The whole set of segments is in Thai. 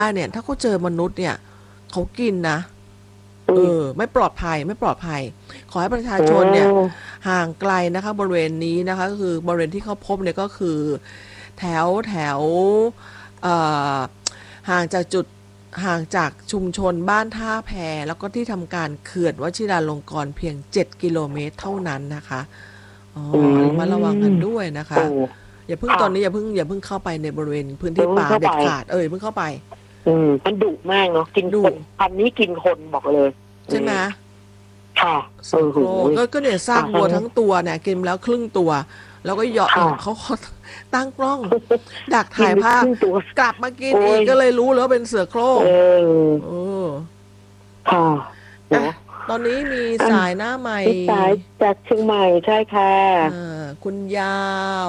เนี่ยถ้าเขาเจอมนุษย์เนี่ยเขากินนะอุ้ยไม่ปลอดภัยไม่ปลอดภัยขอให้ประชาโอ้ชนเนี่ยห่างไกลนะคะบริเวณนี้นะคะก็คือบริเวณที่เขาพบเนี่ยก็คือแถวเอ่อห่างจากจุดห่างจากชุมชนบ้านท่าแพแล้วก็ที่ทำการเขื่อนวชิราลงกรณ์เพียง7 กิโลเมตรเท่านั้นนะคะอ๋ออืระมัดระวังกันมด้วยนะโอ้คะอย่าเพิ่งตค่ะอนนี้อย่าเพิ่งเข้าไปในบริเวณพื้นเดี๋ที่ยวมึงเข้าไปป่าเด็ดขาดอย่าเพิ่งเข้าไปมันดุมากเนาะกินคดุนพันนี้กินคนบอกเลยอืมใช่ไหมค่ะเสือโคโหร่งยก็เนี่ยซากวัวทั้งทั้งตัวเนี่ยกินแล้วครึ่งตัวแล้วก็เหยาะค่ะเขาตั้งกล้องดักกินไปถ่ายภาพครึ่งตัวกลับมากินโอ้ยอีกก็เลยรู้แล้วว่าเป็นเสือโคร่เองอเออค่ะอ่ะเนาะตอนนี้มีอันสายหน้าใหม่พี่สายจากเชียงใหม่ใช่ค่ะคุณยาว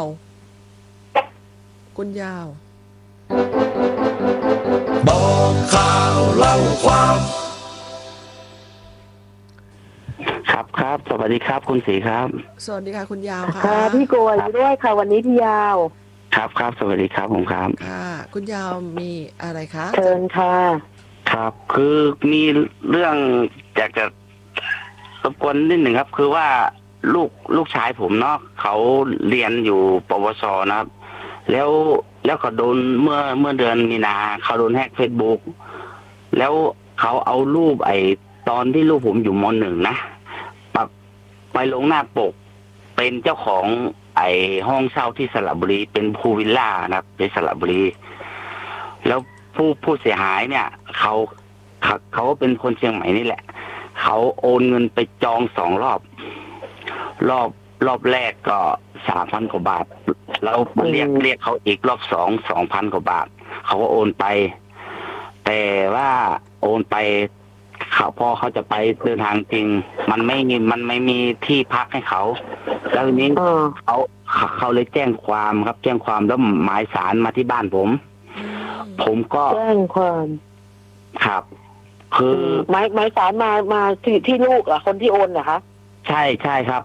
คุณยาวบอกข่าวเล่าความครับครับสวัสดีครับคุณศรีครับสวัสดีค่ะคุณยาวค่ะค่ะพี่โกยอยู่ด้วยค่ะวันนี้พี่ยาวครับครับสวัสดีครับผมครับค่ะคุณยาวมีอะไรคะเชิญค่ะครับคือมีเรื่องอยากจะรบกวนนิดหนึ่งครับคือว่าลูกชายผมเนาะเขาเรียนอยู่ปวสนะครับแล้วแล้วเขาโดนเมื่อเดือนมีนาเขาโดนแฮกเฟซบุ๊กแล้วเขาเอารูปตอนที่ลูกผมอยู่ม.1นะปักไปลงหน้าปกเป็นเจ้าของห้องเช่าที่สระบุรีเป็นพูลวิลล่านะครับในสระบุรีแล้วผู้เสียหายเนี่ยเขาเป็นคนเชียงใหม่นี่แหละเขาโอนเงินไปจอง2 รอบรอบแรกก็3,000 กว่าบาทแล้วมาเรียกเขาอีกรอบ2,000 กว่าบาทเขาก็โอนไปแต่ว่าโอนไปพอเขาจะไปเดินทางจริงมันไม่มีที่พักให้เขาแล้วทีนี้เขาเขาเลยแจ้งความครับแจ้งความแล้วหมายศาลมาที่บ้านผมก็แจ้งความครับคือหมายสารมาที่ลูกเหรอคนที่โอนเหรอคะใช่ครับ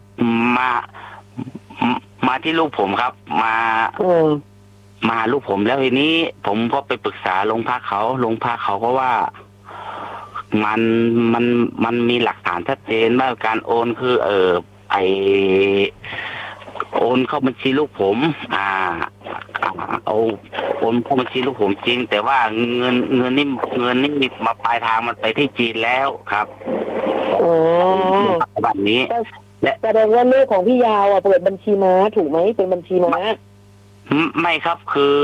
มาที่ลูกผมครับมาลูกผมแล้วทีนี้ผมก็ไปปรึกษาโรงพักเขาก็ว่ามันมีหลักฐานชัดเจนว่าการโอนคือโอนเข้าบัญชีลูกผมเอาโอนเข้าบัญชีลูกผมจริงแต่ว่าเงินนี่มาปลายทางมันไปที่จีนแล้วครับโอ้แบบนี้และแสดงว่าลูกของพี่ยาวเปิดบัญชีม้าถูกไหมเป็นบัญชีม้าไม่ครับ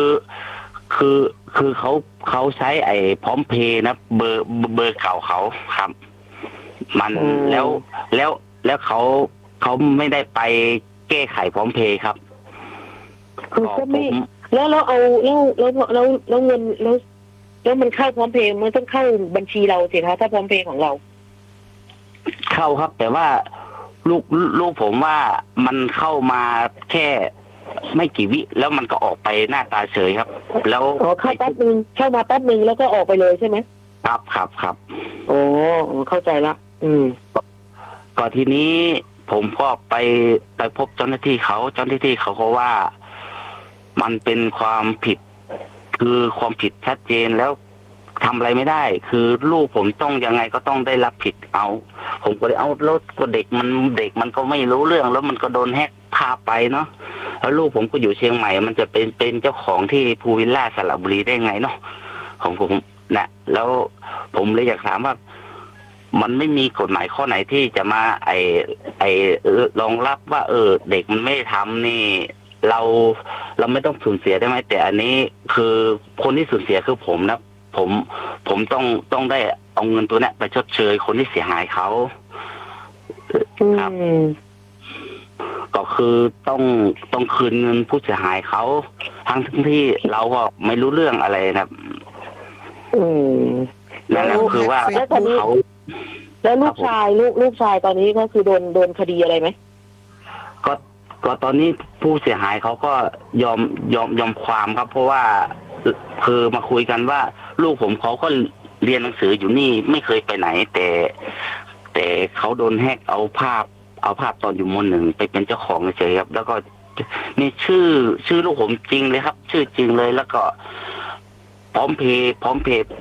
คือเขาใช้พร้อมเพย์นะเบอร์เก่าเขาครับมันแล้วเขาไม่ได้ไปแก้ไขพร้อมเพย์ครับคือก็ไม่แล้วเราเอาแล้วเงินแล้วมันเข้าพร้อมเพย์มันต้องเข้าบัญชีเราสิคะถ้าพร้อมเพย์ของเราเข้าครับแต่ว่าลูกผมว่ามันเข้ามาแค่ไม่กี่วิแล้วมันก็ออกไปหน้าตาเฉยครับแล้วเข้าแป๊บนึงเข้ามาแป๊บนึงแล้วก็ออกไปเลยใช่ไหมครับโอ้เข้าใจละก็ทีนี้ผมก็ไปพบเจ้าหน้าที่เขาก็ว่ามันเป็นความผิดคือความผิดชัดเจนแล้วทำอะไรไม่ได้คือลูกผมต้องยังไงก็ต้องได้รับผิดผมก็เลยเอาแล้วก็เด็กมันก็ไม่รู้เรื่องแล้วมันก็โดนแฮกพาไปเนาะแล้วลูกผมก็อยู่เชียงใหม่มันจะเป็นเจ้าของที่พูลวิลล่าสระบุรีได้ไงเนาะของผมนะแล้วผมเลยอยากถามว่ามันไม่มีกฎหมายข้อไหนที่จะมารองรับว่าเด็กมันไม่ทำนี่เราไม่ต้องสูญเสียได้ไหมแต่อันนี้คือคนที่สูญเสียคือผมนะผมต้องได้เอาเงินตัวนี้ไปชดเชยคนที่เสียหายเขาครับก็คือต้องคืนเงินผู้เสียหายเขาทั้งที่เราก็ไม่รู้เรื่องอะไรนะนั่นแหละคือว่าเขาแล้วลูกชายตอนนี้ก็คือโดนคดีอะไรไหมก็ตอนนี้ผู้เสียหายเขาก็ยอมความครับเพราะว่าคือมาคุยกันว่าลูกผมเขาก็เรียนหนังสืออยู่นี่ไม่เคยไปไหนแต่เขาโดนแฮกเอาภาพตอนอยู่ม.1ไปเป็นเจ้าของเฉยครับแล้วก็นี่ชื่อลูกผมจริงเลยครับชื่อจริงเลยแล้วก็พร้อมเพย์